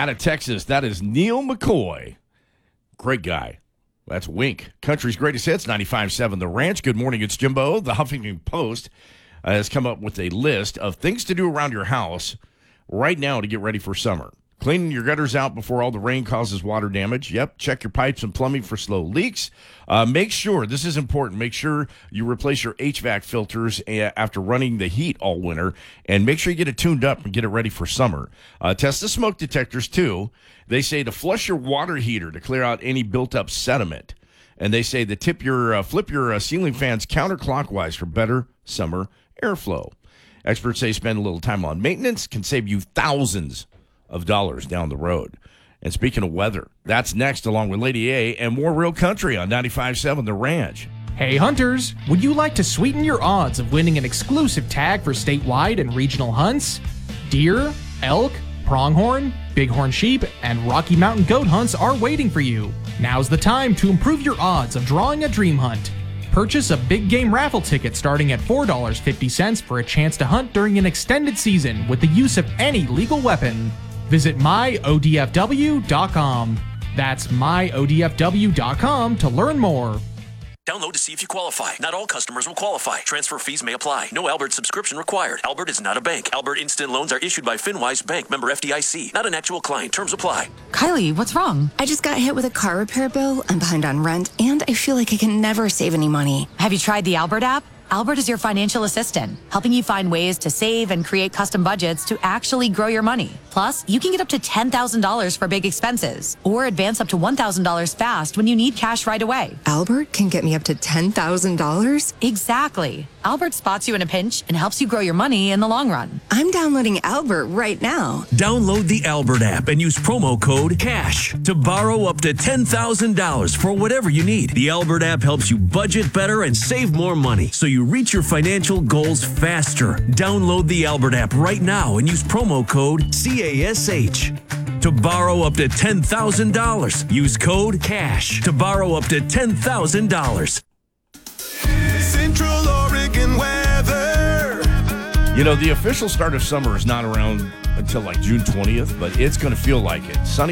Out of Texas, that is Neil McCoy. Great guy. That's Wink. Country's greatest hits, 95.7 The Ranch. Good morning, it's Jimbo. The Huffington Post has come up with a list of things to do around your house right now to get ready for summer. Cleaning your gutters out before all the rain causes water damage. Yep, check your pipes and plumbing for slow leaks. Make sure, this is important, make sure you replace your HVAC filters after running the heat all winter, and make sure you get it tuned up and get it ready for summer. Test the smoke detectors, too. They say to flush your water heater to clear out any built-up sediment. And they say to flip your ceiling fans counterclockwise for better summer airflow. Experts say spend a little time on maintenance can save you thousands of dollars down the road. And speaking of weather, that's next along with Lady A and more Real Country on 95.7 The Ranch. Hey hunters, would you like to sweeten your odds of winning an exclusive tag for statewide and regional hunts? Deer, elk, pronghorn, bighorn sheep, and Rocky Mountain goat hunts are waiting for you. Now's the time to improve your odds of drawing a dream hunt. Purchase a big game raffle ticket starting at $4.50 for a chance to hunt during an extended season with the use of any legal weapon. Visit myodfw.com. That's myodfw.com to learn more. Download to see if you qualify. Not all customers will qualify. Transfer fees may apply. No Albert subscription required. Albert is not a bank. Albert Instant Loans are issued by FinWise Bank, member FDIC. Not an actual client. Terms apply. Kylie, what's wrong? I just got hit with a car repair bill. I'm behind on rent, and I feel like I can never save any money. Have you tried the Albert app? Albert is your financial assistant, helping you find ways to save and create custom budgets to actually grow your money. Plus, you can get up to $10,000 for big expenses or advance up to $1,000 fast when you need cash right away. Albert can get me up to $10,000? Exactly. Albert spots you in a pinch and helps you grow your money in the long run. I'm downloading Albert right now. Download the Albert app and use promo code CASH to borrow up to $10,000 for whatever you need. The Albert app helps you budget better and save more money so you reach your financial goals faster. Download the Albert app right now and use promo code CASH to borrow up to $10,000. Use code CASH to borrow up to $10,000. Central Oregon weather. You know, the official start of summer is not around until like June 20th, but it's going to feel like it. Sunny